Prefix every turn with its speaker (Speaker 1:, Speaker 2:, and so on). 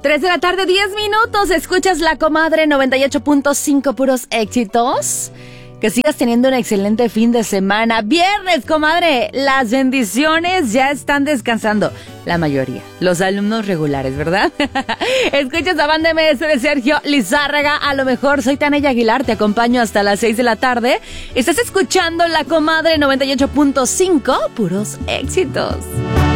Speaker 1: 3 de la tarde, 10 minutos. Escuchas La Comadre 98.5, puros éxitos. Que sigas teniendo un excelente fin de semana. Viernes, comadre. Las bendiciones ya están descansando. La mayoría. Los alumnos regulares, ¿verdad? Escuchas a Banda MS de Sergio Lizárraga. A lo mejor soy Tania Aguilar. Te acompaño hasta las 6 de la tarde. Estás escuchando La Comadre 98.5, puros éxitos.